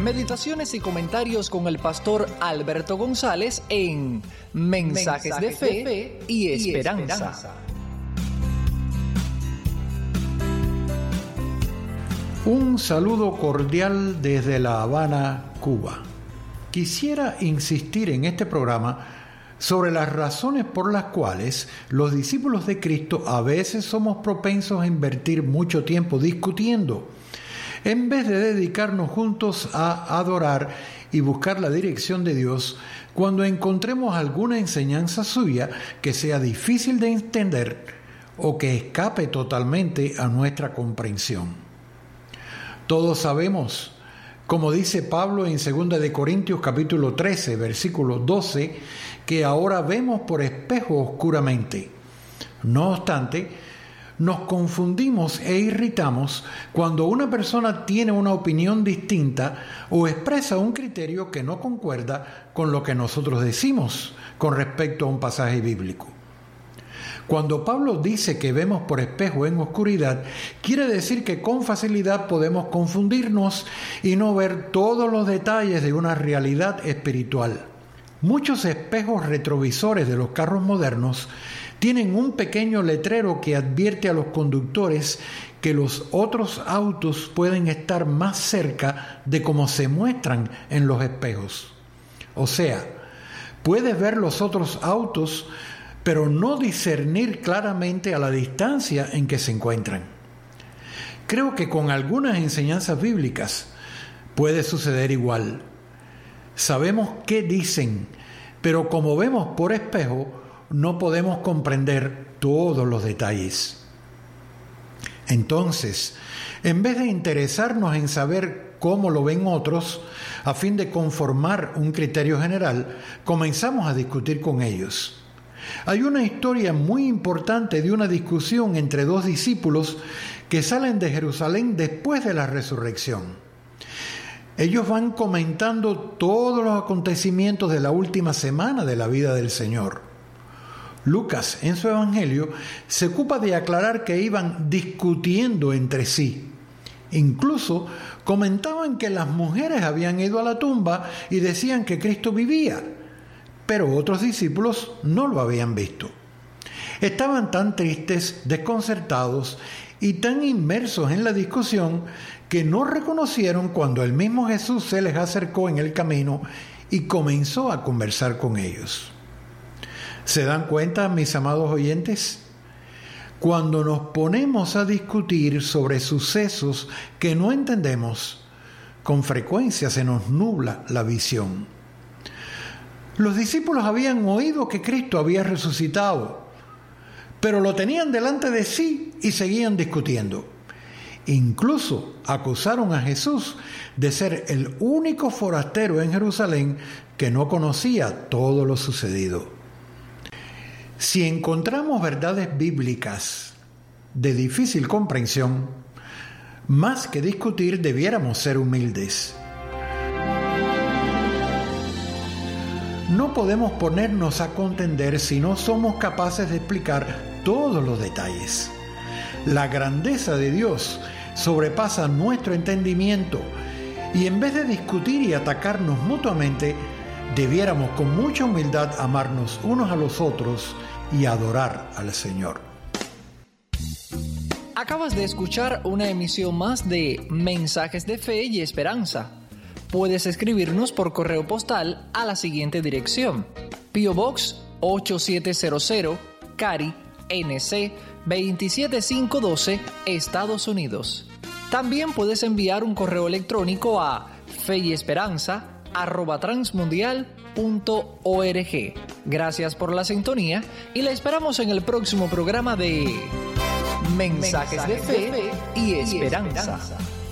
Meditaciones y comentarios con el pastor Alberto González en Mensajes de Fe y Esperanza. Un saludo cordial desde La Habana, Cuba. Quisiera insistir en este programa sobre las razones por las cuales los discípulos de Cristo a veces somos propensos a invertir mucho tiempo discutiendo, en vez de dedicarnos juntos a adorar y buscar la dirección de Dios cuando encontremos alguna enseñanza suya que sea difícil de entender o que escape totalmente a nuestra comprensión. Todos sabemos, como dice Pablo en 2 de Corintios capítulo 13, versículo 12, que ahora vemos por espejo oscuramente. No obstante, nos confundimos e irritamos cuando una persona tiene una opinión distinta o expresa un criterio que no concuerda con lo que nosotros decimos con respecto a un pasaje bíblico. Cuando Pablo dice que vemos por espejo en oscuridad, quiere decir que con facilidad podemos confundirnos y no ver todos los detalles de una realidad espiritual. Muchos espejos retrovisores de los carros modernos tienen un pequeño letrero que advierte a los conductores que los otros autos pueden estar más cerca de cómo se muestran en los espejos. O sea, puedes ver los otros autos, pero no discernir claramente a la distancia en que se encuentran. Creo que con algunas enseñanzas bíblicas puede suceder igual. Sabemos qué dicen, pero como vemos por espejo, no podemos comprender todos los detalles. Entonces, en vez de interesarnos en saber cómo lo ven otros, a fin de conformar un criterio general, comenzamos a discutir con ellos. Hay una historia muy importante de una discusión entre dos discípulos que salen de Jerusalén después de la resurrección. Ellos van comentando todos los acontecimientos de la última semana de la vida del Señor. Lucas, en su evangelio, se ocupa de aclarar que iban discutiendo entre sí. Incluso comentaban que las mujeres habían ido a la tumba y decían que Cristo vivía, pero otros discípulos no lo habían visto. Estaban tan tristes, desconcertados y tan inmersos en la discusión que no reconocieron cuando el mismo Jesús se les acercó en el camino y comenzó a conversar con ellos. ¿Se dan cuenta, mis amados oyentes? Cuando nos ponemos a discutir sobre sucesos que no entendemos, con frecuencia se nos nubla la visión. Los discípulos habían oído que Cristo había resucitado, pero lo tenían delante de sí y seguían discutiendo. Incluso acusaron a Jesús de ser el único forastero en Jerusalén que no conocía todo lo sucedido. Si encontramos verdades bíblicas de difícil comprensión, más que discutir, debiéramos ser humildes. No podemos ponernos a contender si no somos capaces de explicar todos los detalles. La grandeza de Dios sobrepasa nuestro entendimiento y en vez de discutir y atacarnos mutuamente, debiéramos con mucha humildad amarnos unos a los otros y adorar al Señor. Acabas de escuchar una emisión más de Mensajes de Fe y Esperanza. Puedes escribirnos por correo postal a la siguiente dirección: P.O. Box 8700, Cary, NC 27512, Estados Unidos. También puedes enviar un correo electrónico a feyesperanza@transmundial.org. Gracias por la sintonía y la esperamos en el próximo programa de Mensajes de Fe y Esperanza.